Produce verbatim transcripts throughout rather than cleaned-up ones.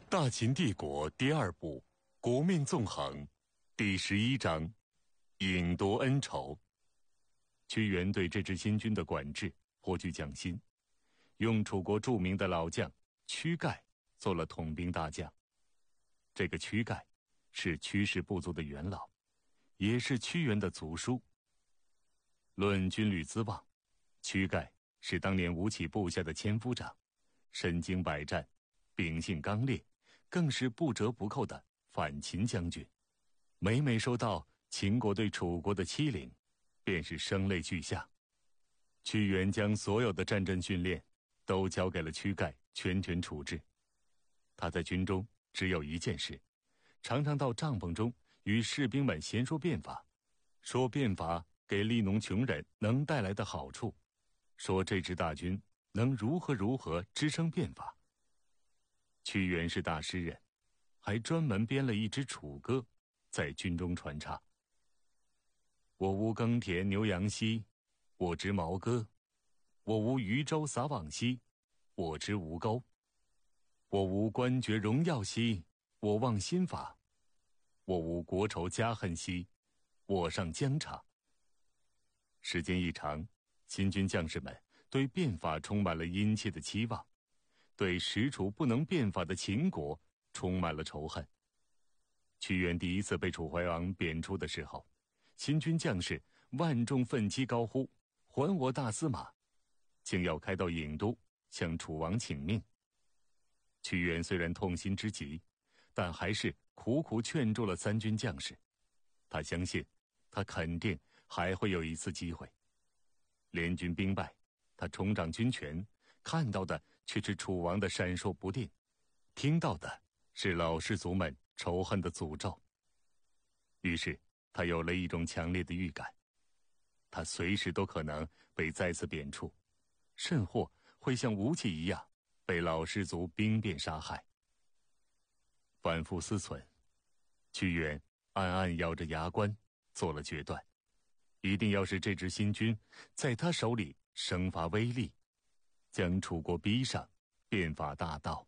大秦帝国第二部国命纵横第十一章郢都恩仇。屈原对这支新军的管制颇具匠心，用楚国著名的老将屈盖做了统兵大将。这个屈盖是屈氏部族的元老，也是屈原的族叔。论军旅资望，屈盖是当年吴起部下的千夫长，身经百战，秉性刚烈，更是不折不扣的反秦将军。每每收到秦国对楚国的欺凌，便是声泪俱下。屈原将所有的战阵训练都交给了屈盖全权处置。他在军中只有一件事，常常到帐篷中与士兵们闲说变法，说变法给利农穷人能带来的好处，说这支大军能如何如何支撑变法。屈原是大诗人，还专门编了一支楚歌，在军中传唱。我无耕田牛羊兮，我执毛戈；我无渔舟撒网兮，我执吴钩；我无官爵荣耀兮，我望新法；我无国仇家恨兮，我上疆场。时间一长，新军将士们对变法充满了殷切的期望，对实处不能变法的秦国充满了仇恨。屈原第一次被楚怀王贬出的时候，新军将士万众奋起高呼还我大司马，竟要开到郢都向楚王请命。屈原虽然痛心之极，但还是苦苦劝住了三军将士。他相信他肯定还会有一次机会。联军兵败，他重掌军权，看到的却是楚王的闪烁不定，听到的是老氏族们仇恨的诅咒。于是他有了一种强烈的预感，他随时都可能被再次贬黜，甚或会像吴起一样被老氏族兵变杀害。反复思忖，屈原暗暗咬着牙关做了决断，一定要使这支新军在他手里生发威力，将楚国逼上变法大道。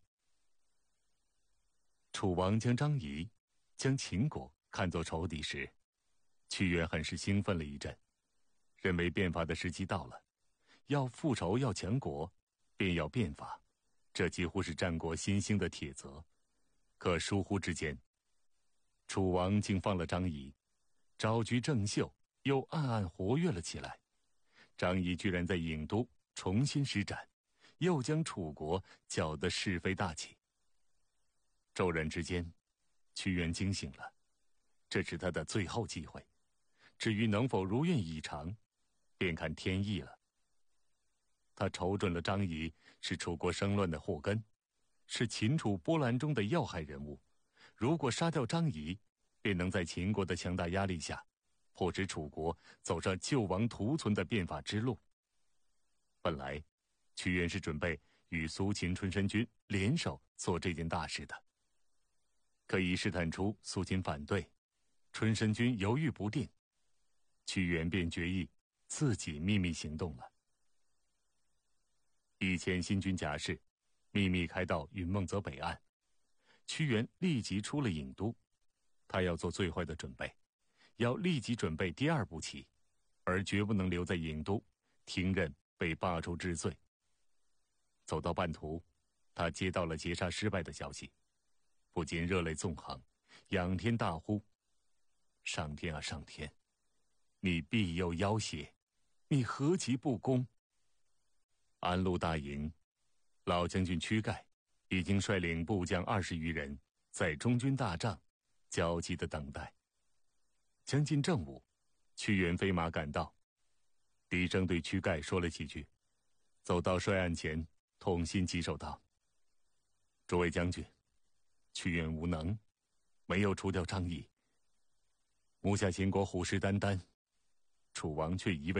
楚王将张仪、将秦国看作仇敌时，屈原很是兴奋了一阵，认为变法的时机到了，要复仇要强国，便要变法，这几乎是战国新兴的铁则。可疏忽之间，楚王竟放了张仪，招居郑袖又暗暗活跃了起来。张仪居然在郢都重新施展，又将楚国搅得是非大起。骤然之间，屈原惊醒了，这是他的最后机会。至于能否如愿以偿，便看天意了。他瞅准了张仪是楚国生乱的祸根，是秦楚波澜中的要害人物。如果杀掉张仪，便能在秦国的强大压力下，迫使楚国走上救亡图存的变法之路。本来，屈原是准备与苏秦春申君联手做这件大事的。可一试探出苏秦反对，春申君犹豫不定，屈原便决意自己秘密行动了。以遣新军甲士秘密开到云梦泽北岸，屈原立即出了郢都。他要做最坏的准备，要立即准备第二步棋，而绝不能留在郢都听任被罢黜治罪。走到半途，他接到了劫杀失败的消息，不禁热泪纵横，仰天大呼：上天啊上天，你庇佑要挟，你何其不公！安陆大营，老将军屈盖已经率领部将二十余人在中军大帐焦急地等待。将近正午，屈原飞马赶到，低声对屈盖说了几句，走到帅案前，痛心疾首道：诸位将军，屈原无能，没有除掉张仪。目下秦国虎视眈眈，楚王却一味